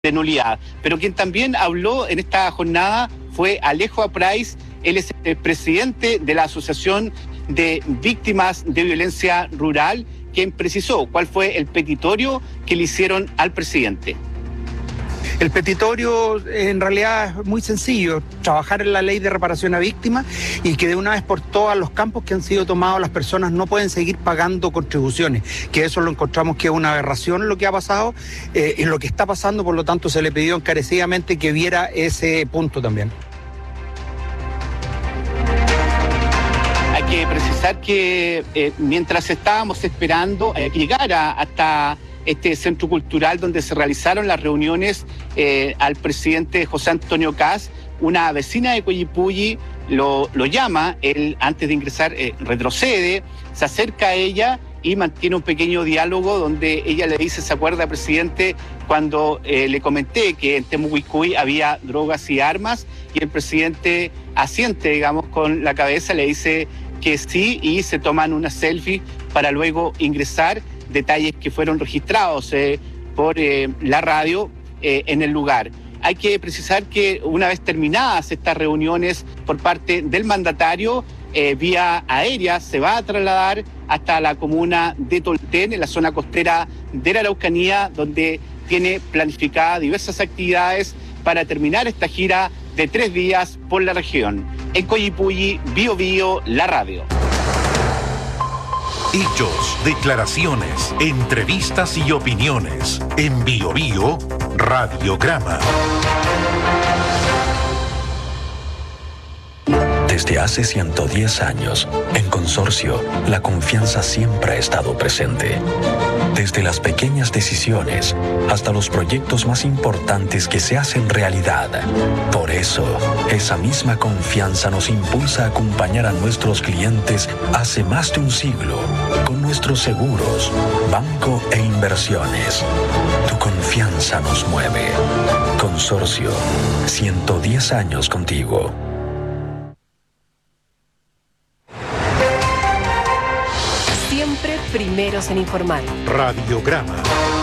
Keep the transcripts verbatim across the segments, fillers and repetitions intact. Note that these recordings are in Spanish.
de nulidad. Pero quien también habló en esta jornada fue Alejo Aprais. Él es el presidente de la Asociación de Víctimas de Violencia Rural, quien precisó cuál fue el petitorio que le hicieron al presidente. El petitorio en realidad es muy sencillo, trabajar en la ley de reparación a víctimas y que de una vez por todas los campos que han sido tomados las personas no pueden seguir pagando contribuciones, que eso lo encontramos que es una aberración lo que ha pasado eh, y lo que está pasando, por lo tanto se le pidió encarecidamente que viera ese punto también. Hay que precisar que eh, mientras estábamos esperando eh, que llegara hasta este centro cultural donde se realizaron las reuniones eh, al presidente José Antonio Kast, una vecina de Coyipulli lo, lo llama, él antes de ingresar eh, retrocede, se acerca a ella y mantiene un pequeño diálogo donde ella le dice, ¿se acuerda, presidente, cuando eh, le comenté que en Temucuicui había drogas y armas? Y el presidente asiente, digamos, con la cabeza, le dice que sí y se toman una selfie para luego ingresar. Detalles que fueron registrados eh, por eh, la radio eh, en el lugar. Hay que precisar que una vez terminadas estas reuniones por parte del mandatario, eh, vía aérea se va a trasladar hasta la comuna de Tolten, en la zona costera de la Araucanía, donde tiene planificadas diversas actividades para terminar esta gira de tres días por la región. En Coyipulli, Bio Bio, la radio. Hechos, declaraciones, entrevistas y opiniones. En Bio Bio, Radiograma. Desde hace ciento diez años, en Consorcio, la confianza siempre ha estado presente. Desde las pequeñas decisiones hasta los proyectos más importantes que se hacen realidad. Por eso, esa misma confianza nos impulsa a acompañar a nuestros clientes hace más de un siglo con nuestros seguros, banco e inversiones. Tu confianza nos mueve. Consorcio, ciento diez años contigo. Siempre primeros en informar. Radiograma.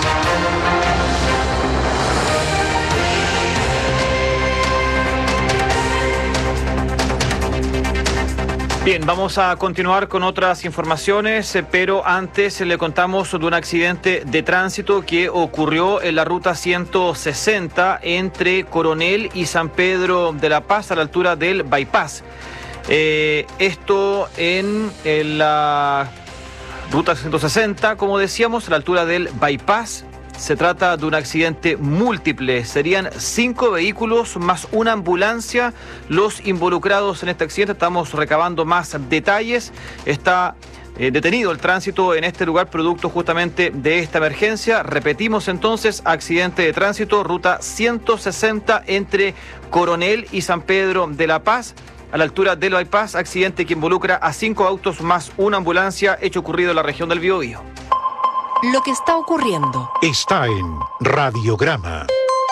Bien, vamos a continuar con otras informaciones, pero antes le contamos de un accidente de tránsito que ocurrió en la ruta ciento sesenta entre Coronel y San Pedro de la Paz a la altura del bypass. Eh, esto en, en la ruta ciento sesenta, como decíamos, a la altura del bypass. Se trata de un accidente múltiple. Serían cinco vehículos más una ambulancia los involucrados en este accidente. Estamos recabando más detalles. Está eh, detenido el tránsito en este lugar producto justamente de esta emergencia. Repetimos entonces, accidente de tránsito, ruta ciento sesenta entre Coronel y San Pedro de la Paz. A la altura del bypass, accidente que involucra a cinco autos más una ambulancia, hecho ocurrido en la región del Biobío. Lo que está ocurriendo Está en Radiograma.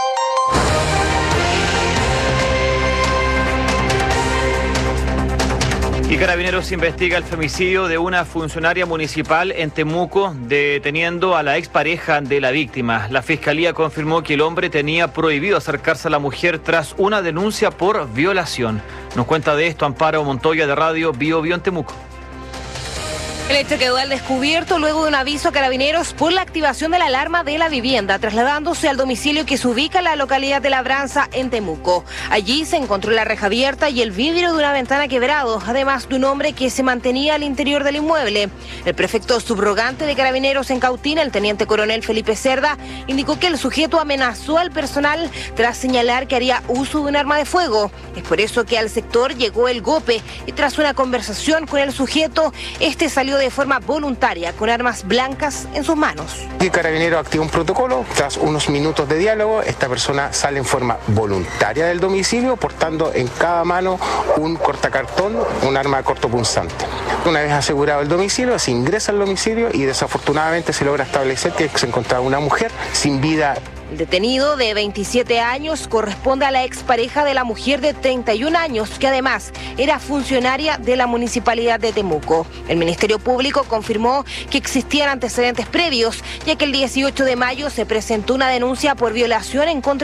Y Carabineros investiga el femicidio de una funcionaria municipal en Temuco, deteniendo a la expareja de la víctima. La Fiscalía confirmó que el hombre tenía prohibido acercarse a la mujer tras una denuncia por violación. Nos cuenta de esto Amparo Montoya de Radio Bio Bio en Temuco. El hecho quedó al descubierto luego de un aviso a Carabineros por la activación de la alarma de la vivienda, trasladándose al domicilio que se ubica en la localidad de Labranza, en Temuco. Allí se encontró la reja abierta y el vidrio de una ventana quebrado, además de un hombre que se mantenía al interior del inmueble. El prefecto subrogante de Carabineros en Cautín, el teniente coronel Felipe Cerda, indicó que el sujeto amenazó al personal tras señalar que haría uso de un arma de fuego. Es por eso que al sector llegó el GOPE y tras una conversación con el sujeto, este salió de forma voluntaria con armas blancas en sus manos. El carabinero activa un protocolo, tras unos minutos de diálogo, esta persona sale en forma voluntaria del domicilio portando en cada mano un cortacartón, un arma cortopunzante. Una vez asegurado el domicilio, se ingresa al domicilio y desafortunadamente se logra establecer que se encontraba una mujer sin vida El detenido de veintisiete años corresponde a la expareja de la mujer de treinta y un años, que además era funcionaria de la Municipalidad de Temuco. El Ministerio Público confirmó que existían antecedentes previos, ya que el dieciocho de mayo se presentó una denuncia por violación en contra